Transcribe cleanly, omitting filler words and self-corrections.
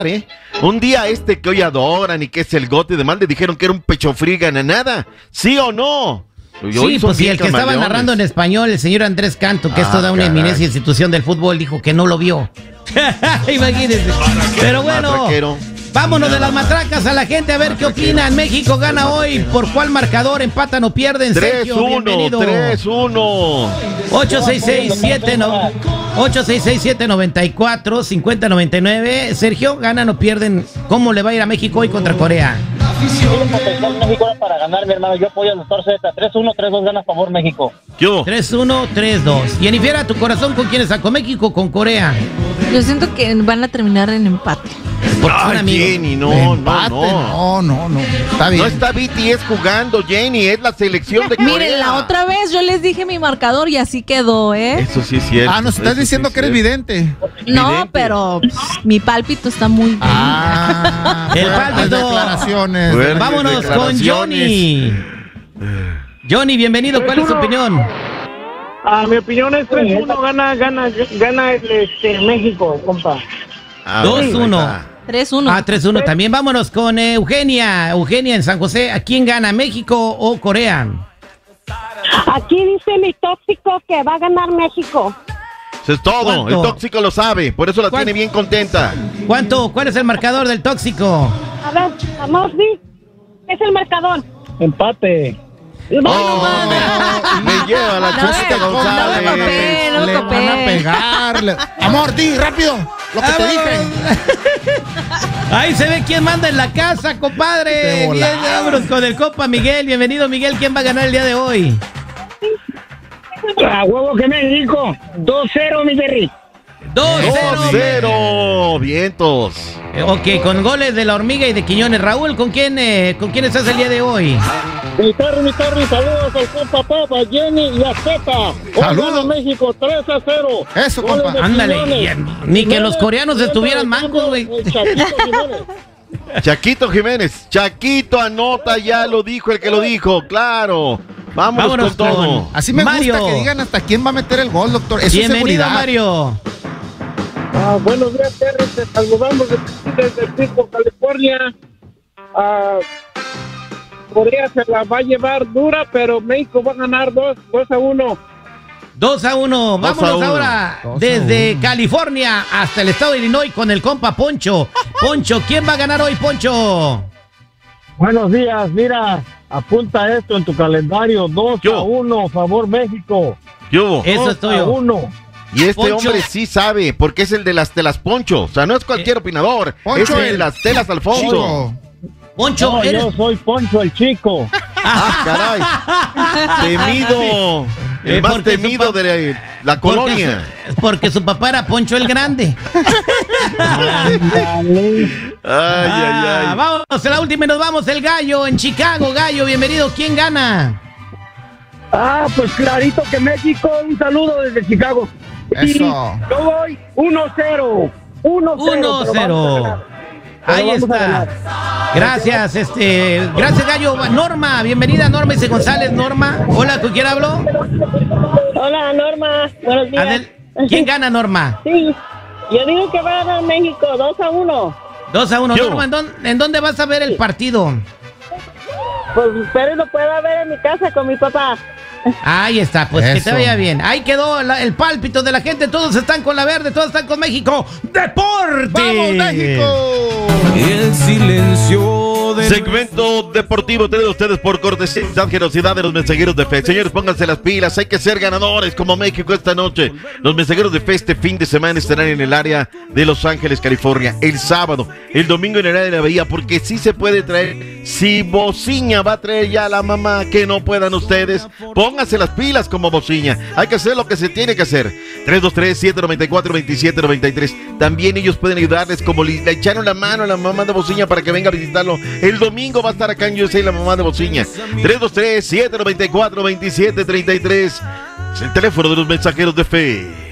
Un día que hoy adoran y que es el gote de mal, le dijeron que era un pecho frío y gananada. ¿Sí o no? Sí, pues sí, el que estaba narrando en español, el señor Andrés Canto, que es toda una eminencia institución del fútbol, dijo que no lo vio. Imagínense. Pero bueno, vámonos de las matracas a la gente a ver qué opinan. México gana hoy. ¿Por cuál marcador? ¿Empatan o pierden? 3-1, 3-1. 866-794-5099. Sergio, ¿ganan o pierden? ¿Cómo le va a ir a México hoy contra Corea? México para ganar, mi hermano. Yo apoyo al doctor Z. 3-1, 3-2 gana a favor México. 3-1, 3-2. Jennifer, ¿a tu corazón con quién está? ¿Con México o con Corea? Yo siento que van a terminar en empate. Jenny, no. Está bien. No está BTS jugando, Jenny, es la selección de Corea. Miren, la otra vez yo les dije mi marcador y así quedó, ¿eh? Eso sí es cierto. Nos estás diciendo que eres vidente. No, pero mi pálpito está muy bien. El pálpito. Declaraciones. Vámonos con Johnny. Johnny, bienvenido. ¿Cuál es tu opinión? Mi opinión es 3-1, gana México, compa. 2-1. 3-1. 3-1 también. Vámonos con Eugenia. Eugenia en San José. ¿A quién gana, México o Corea? Aquí dice mi tóxico que va a ganar México. Eso es todo. ¿Cuánto? El tóxico lo sabe, por eso la tiene bien contenta. ¿Cuál es el marcador del tóxico? A ver, amor, sí. ¿Qué es el marcador? Empate. Me lleva la Chusita González. Le van a pegar. Amor, di rápido lo que te dije. Ahí se ve quién manda en la casa, compadre. Bien, vámonos con el compa Miguel. Bienvenido, Miguel. ¿Quién va a ganar el día de hoy? A huevo que México. 2-0, mi Jerry. 2-0. Vientos. Ok, con goles de La Hormiga y de Quiñones. Raúl, ¿con quién estás el día de hoy? Mi Terry, saludos al compa Papa, Jenny y a Zeta. Saludos. México, 3-0. Eso, compa. Ándale, ni que los coreanos estuvieran mancos, güey. Chaquito Jiménez. Chaquito anota, ya lo dijo el que lo dijo, claro. Vámonos con todo. Así me Mario. gusta que digan hasta quién va a meter el gol, doctor. Eso es Bienvenido, seguridad. Mario. Buenos días, Terry. Te saludamos desde Pico, California. Corea se la va a llevar dura, pero México va a ganar 2-1. 2-1. Vámonos ahora desde California hasta el estado de Illinois con el compa Poncho. Poncho, ¿quién va a ganar hoy, Poncho? Buenos días, mira, apunta esto en tu calendario, 2-1, favor México. Eso estoy yo. 2-1. Y este Poncho. hombre sí sabe, porque es el de las telas Poncho. O sea, no es cualquier opinador. Poncho, es el de las telas Alfonso. Chico. Poncho, No, eres... yo soy Poncho el Chico. Caray. Temido. El más porque temido de la colonia. Porque su papá era Poncho el Grande. Ay. Vamos a la última y nos vamos. El Gallo en Chicago. Gallo, bienvenido. ¿Quién gana? Pues clarito que México, un saludo desde Chicago. Eso. Y yo voy 1-0. 1-0. Ahí está. Gracias, gracias, Gallo. Norma, bienvenida, Norma Ise González. Norma, hola, ¿con quién hablo? Hola, Norma. Buenos días. ¿Quién gana, Norma? Sí, yo digo que va a ganar México 2-1. 2-1. Norma, ¿en dónde vas a ver el partido? Pues espero lo pueda ver en mi casa con mi papá. Ahí está, pues que te Eso. vaya bien. Ahí quedó el pálpito de la gente. Todos están con la verde, todos están con México. ¡Deporte! ¡Vamos, México! El silencio de Segmento deportivo traído a ustedes por cortesía y generosidad de los mensajeros de fe. Señores, pónganse las pilas, hay que ser ganadores como México esta noche. Los mensajeros de fe este fin de semana estarán en el área de Los Ángeles, California, el sábado, el domingo en el área de la Bahía, porque sí se puede traer. Si Bociña va a traer ya a la mamá, que no puedan ustedes, pónganse las pilas como Bociña. Hay que hacer lo que se tiene que hacer. 323-794-2793. También ellos pueden ayudarles, como le echaron la mano a la mamá de Bociña para que venga a visitarlo. El domingo va a estar acá en USA la mamá de Bociña. 323-794-2733. Es el teléfono de los mensajeros de fe.